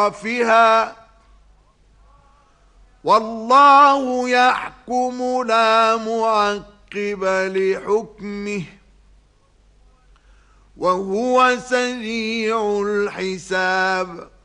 أطرافها، والله يحكم لا معقب لحكمه، وهو سريع الحساب.